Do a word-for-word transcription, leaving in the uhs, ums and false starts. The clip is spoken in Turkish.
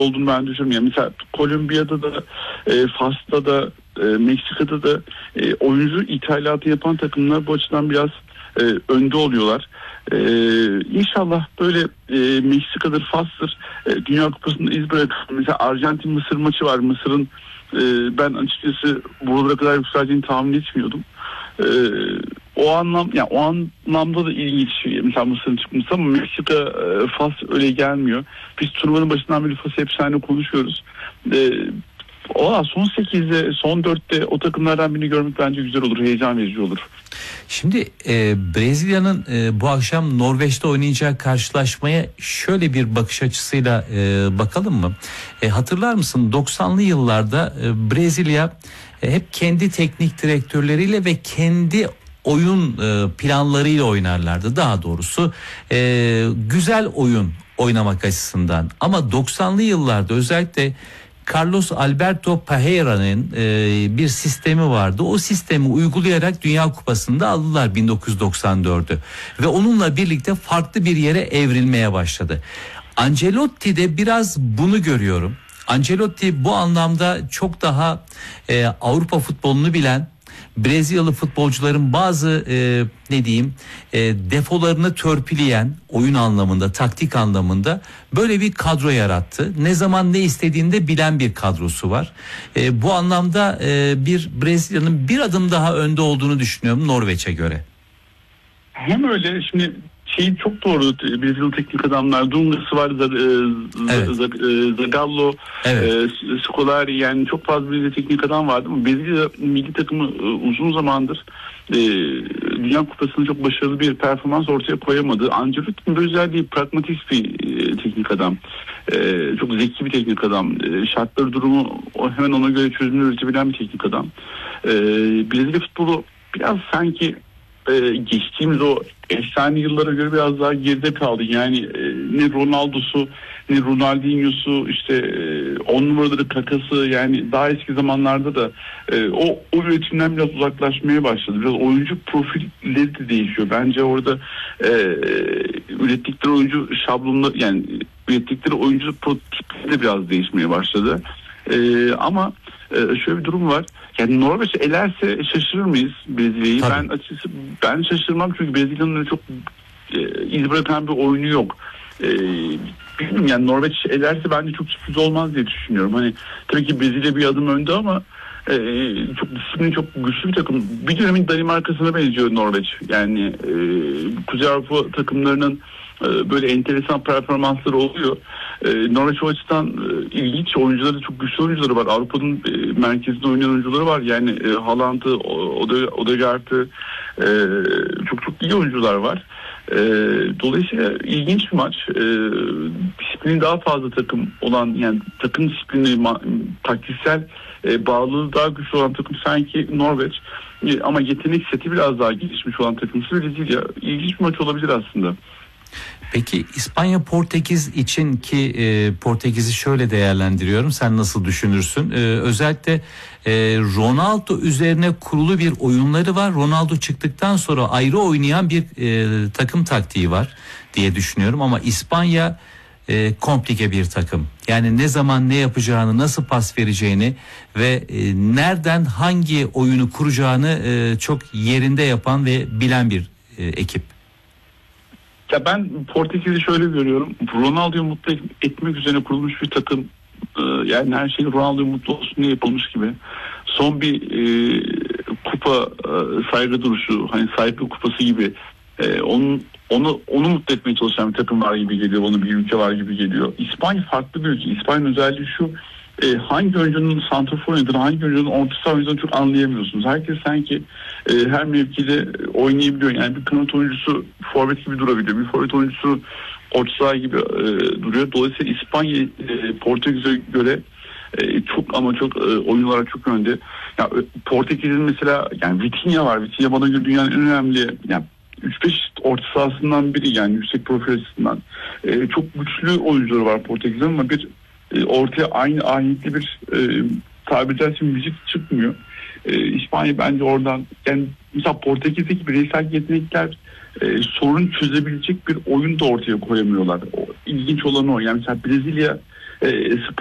olduğunu ben düşünüyorum. Yani mesela Kolombiya'da da, e, Fas'ta da, e, Meksika'da da e, oyuncu ithalatı yapan takımlar bu açıdan biraz e, önde oluyorlar. E, İnşallah böyle e, Meksika'dır, Fas'tır e, Dünya Kupası'nda iz bırakır. Mesela Arjantin Mısır maçı var. Mısır'ın e, ben açıkçası buralara kadar yükseleceğini tahmin etmiyordum. E, o anlam yani o anlamda da ilginç. Mesela Mısır'ın çıkması ama Meksika, e, Fas öyle gelmiyor. Biz turnuvanın başından beri Fas'ı hep seninle konuşuyoruz. E, o son sekizde, son dörtte o takımlardan birini görmek bence güzel olur, heyecan verici olur. Şimdi e, Brezilya'nın e, bu akşam Norveç'te oynayacağı karşılaşmaya şöyle bir bakış açısıyla e, bakalım mı? E, hatırlar mısın doksanlı yıllarda e, Brezilya e, hep kendi teknik direktörleriyle ve kendi oyun e, planlarıyla oynarlardı. Daha doğrusu e, güzel oyun oynamak açısından. Ama doksanlı yıllarda özellikle Carlos Alberto Parreira'nın e, bir sistemi vardı. O sistemi uygulayarak Dünya Kupası'nda aldılar bin dokuz yüz doksan dördü. Ve onunla birlikte farklı bir yere evrilmeye başladı. Ancelotti'de biraz bunu görüyorum. Ancelotti bu anlamda çok daha e, Avrupa futbolunu bilen, Brezilyalı futbolcuların bazı e, ne diyeyim e, defolarını törpüleyen oyun anlamında, taktik anlamında böyle bir kadro yarattı. Ne zaman ne istediğini de bilen bir kadrosu var. E, bu anlamda e, bir Brezilya'nın bir adım daha önde olduğunu düşünüyorum Norveç'e göre. Hem öyle şimdi şey çok doğru, Brezilya teknik adamlar Dunga'sı var, evet. Zagallo, evet. Scolari, yani çok fazla Brezilya teknik adam vardı ama Brezilya milli takımı uzun zamandır e, Dünya Kupası'nda çok başarılı bir performans ortaya koyamadı. Ancelotti'nin bir özelliği pragmatist bir e, teknik adam. E, çok zeki bir teknik adam. E, şartları durumu hemen ona göre çözümler üretebilen bir teknik adam. E, Brezilya futbolu biraz sanki Ee, geçtiğimiz o efsane yıllara göre biraz daha geride kaldı. Yani e, ne Ronaldo'su ne Ronaldinho'su, işte e, on numaraları Kaka'sı, yani daha eski zamanlarda da e, o, o üretimden biraz uzaklaşmaya başladı. Biraz oyuncu profilleri de değişiyor. Bence orada e, ürettikleri oyuncu şablonları, yani ürettikleri oyuncu prototipleri de biraz değişmeye başladı. E, ama e, şöyle bir durum var. Yani Norveç elerse şaşırır mıyız Brezilya'yı? Ben açıkçası ben şaşırmam, çünkü Brezilya'nın öyle çok e, iz bırakan bir oyunu yok. E, bilmiyorum, yani Norveç elerse bence çok sürpriz olmaz diye düşünüyorum. Hani tabii ki Brezilya bir adım önde ama e, çok disiplin, çok güçlü bir takım. Bir dönemin Danimarka'sına benziyor Norveç. Yani e, Kuzey Avrupa takımlarının e, böyle enteresan performansları oluyor. E, Norveç o açıdan e, ilginç, oyuncuları, çok güçlü oyuncuları var. Avrupa'nın e, merkezinde oynayan oyuncuları var. Yani e, Haaland'ı, Odegaard'ı, e, çok çok iyi oyuncular var. E, dolayısıyla ilginç bir maç. E, disiplini daha fazla takım olan, yani takım disiplini, ma- taktiksel e, bağlılığı daha güçlü olan takım sanki Norveç. E, ama yetenek seti biraz daha gelişmiş olan takımsı Brezilya. İlginç bir maç olabilir aslında. Peki İspanya Portekiz için ki e, Portekiz'i şöyle değerlendiriyorum. Sen nasıl düşünürsün? E, özellikle e, Ronaldo üzerine kurulu bir oyunları var. Ronaldo çıktıktan sonra ayrı oynayan bir e, takım taktiği var diye düşünüyorum. Ama İspanya e, komplike bir takım. Yani ne zaman ne yapacağını, nasıl pas vereceğini ve e, nereden hangi oyunu kuracağını e, çok yerinde yapan ve bilen bir e, ekip. Ya ben Portekiz'i şöyle görüyorum. Ronaldo'yu mutlu etmek üzerine kurulmuş bir takım. Ee, yani her şey Ronaldo'yu mutlu olsun diye yapılmış gibi. Son bir e, kupa e, saygı duruşu, hani saygı kupası gibi e, onun onu onu mutlu etmeye çalışan bir takım var gibi geliyor. Onu bir ülke var gibi geliyor. İspanya farklı bir ülke. İspanya'nın özelliği şu: E, hangi oyuncunun santrafor oynadığını, hangi oyuncunun orta saha oynadığını çok anlayamıyorsunuz. Herkes sanki e, her mevkide oynayabiliyor. Yani bir kanat oyuncusu forvet gibi durabiliyor. Bir forvet oyuncusu orta saha gibi e, duruyor. Dolayısıyla İspanya e, Portekiz'e göre e, çok ama çok e, oyun olarak çok önde. Ya, Portekiz'in mesela yani Vitinha var. Vitinha bana göre dünyanın en önemli, yani üç beş orta sahasından biri, yani yüksek profil açısından. E, çok güçlü oyuncuları var Portekiz'in ama bir e, ortaya aynı ahitli bir e, tabiri caizse müzik çıkmıyor. E, İspanya bence oradan, yani mesela Portekiz'deki bireysel yetenekler e, sorun çözebilecek bir oyun da ortaya koyamıyorlar. O, ilginç olan o. Yani mesela Brezilya e,